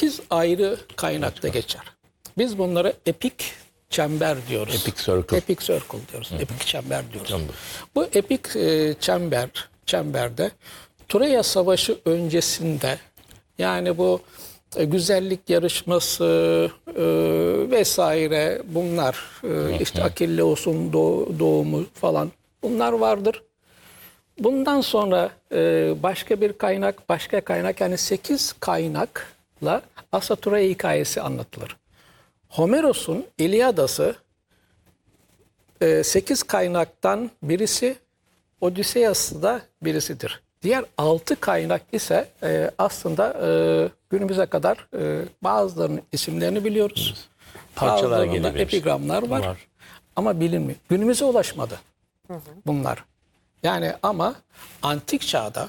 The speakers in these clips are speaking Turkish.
8 ayrı kaynakta geçer. Biz bunlara epik çember diyoruz. Epic Circle. Epic Circle diyoruz. Epik çember diyoruz. Çember. Bu epik çemberde Troya Savaşı öncesinde, yani bu güzellik yarışması vesaire, bunlar işte Akilleus'un doğumu falan, bunlar vardır. Bundan sonra başka kaynak, yani 8 kaynakla aslında Troya hikayesi anlatılır. Homeros'un İlyadası 8 kaynaktan birisi, Odysseus'u da birisidir. Diğer 6 kaynak ise aslında günümüze kadar bazılarının isimlerini biliyoruz. Parçalar Bazılarında gelebilir. epigramlar var. Ama bilinmiyor. Günümüze ulaşmadı bunlar. Yani ama antik çağda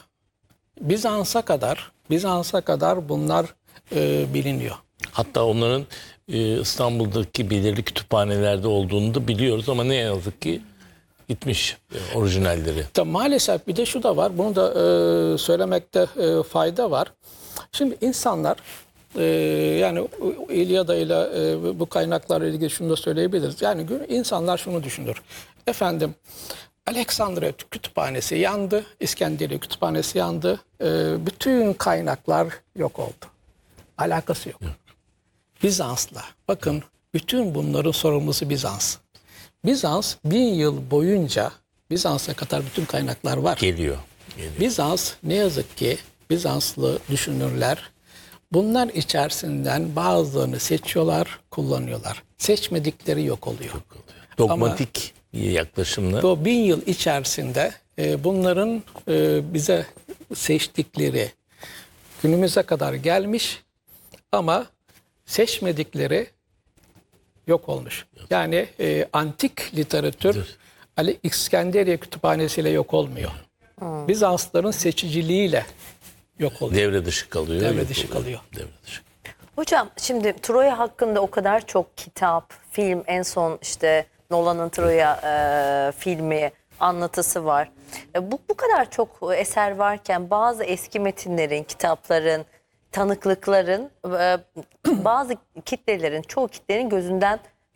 Bizans'a kadar bunlar biliniyor. Hatta onların İstanbul'daki belirli kütüphanelerde olduğunu da biliyoruz ama ne yazık ki gitmiş orijinalleri. Maalesef bir de şu da var, bunu da söylemekte fayda var. Şimdi insanlar yani İlyada ile bu kaynaklarla ilgili şunu da söyleyebiliriz. Yani insanlar şunu düşünür. Efendim, Aleksandria kütüphanesi yandı, İskenderiye kütüphanesi yandı. Bütün kaynaklar yok oldu. Alakası yok. Bizans'la. Bakın, bütün bunların sorumlusu Bizans. Bizans 1000 yıl boyunca, Bizans'a kadar bütün kaynaklar var. Geliyor. Bizans, ne yazık ki Bizanslı düşünürler bunlar içerisinden bazılarını seçiyorlar, kullanıyorlar. Seçmedikleri yok oluyor. Dogmatik yaklaşımla. O 1000 yıl içerisinde bunların bize seçtikleri günümüze kadar gelmiş ama seçmedikleri yok olmuş. Yani antik literatür İskenderiye kütüphanesiyle yok olmuyor. Bizansların seçiciliğiyle yok oluyor. Devre dışı kalıyor. Devre dışı kalıyor. Devre dışı. Hocam, şimdi Troya hakkında o kadar çok kitap, film, en son işte Nolan'ın Troya filmi, anlatısı var. Bu kadar çok eser varken bazı eski metinlerin, kitapların, tanıklıkların bazı kitlelerin, çoğu kitlerin gözünden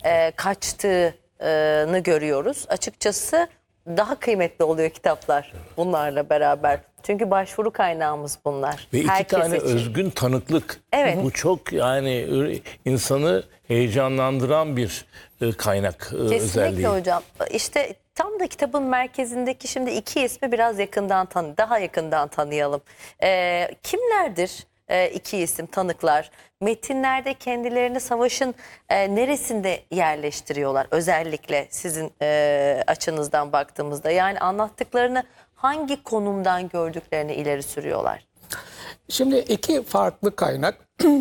kaçtığını görüyoruz. Açıkçası daha kıymetli oluyor kitaplar bunlarla beraber. Çünkü başvuru kaynağımız bunlar. Ve iki Herkes tane için. özgün tanıklık. Evet. Bu çok yani insanı heyecanlandıran bir kaynak özelliği. Kesinlikle hocam. İşte tam da kitabın merkezindeki şimdi iki ismi biraz daha yakından tanıyalım. Kimlerdir iki isim, tanıklar? Metinlerde kendilerini savaşın neresinde yerleştiriyorlar? Özellikle sizin açınızdan baktığımızda. Yani anlattıklarını hangi konumdan gördüklerini ileri sürüyorlar? Şimdi iki farklı kaynak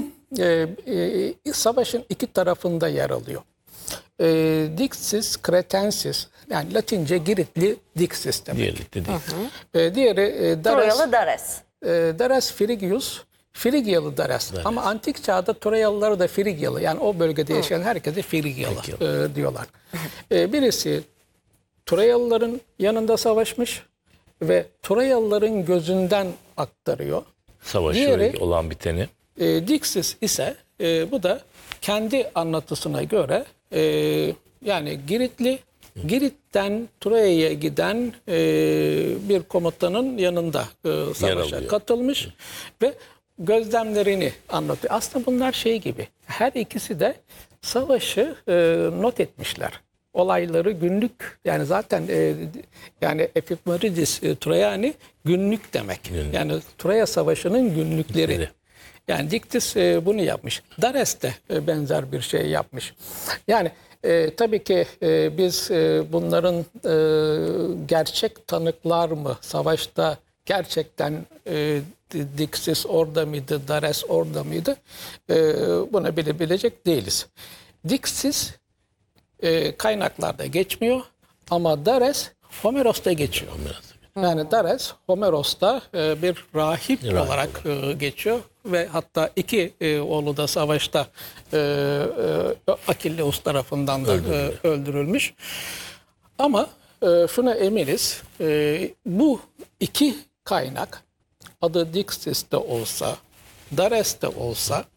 savaşın iki tarafında yer alıyor. Dixis Cretensis, yani Latince Giritli Dixis demek. Diğeri Troyalı Dares. Dares Frigius, Frigyalı Dares. Ama antik çağda Troyalıları da Frigyalı, yani o bölgede yaşayan herkese Frigyalı diyorlar. Birisi Troyalıların yanında savaşmış ve Troyalıların gözünden aktarıyor. Savaşı Diğeri, olan biteni. Dixis ise bu da kendi anlatısına göre yani Girit'ten Troya'ya giden bir komutanın yanında savaşa katılmış ve gözlemlerini anlatıyor. Aslında bunlar şey gibi, her ikisi de savaşı not etmişler. Olayları günlük, yani zaten yani Epimerides Trojani günlük demek. Yani Troya Savaşı'nın günlükleri. Yani Dictys bunu yapmış. Dares de benzer bir şey yapmış. Yani tabii ki biz bunların gerçek tanıklar mı, savaşta gerçekten Dictys orada mıydı, Dares orada mıydı, bunu bilebilecek değiliz. Dictys kaynaklarda geçmiyor ama Dares Homeros'ta geçiyor. Yani Dares Homeros'ta bir rahip olarak geçiyor ve hatta iki oğlu da savaşta Akilleus tarafından da öldürülmüş. Ama şuna eminiz, bu iki kaynak, adı Dictys de olsa, Dares de olsa,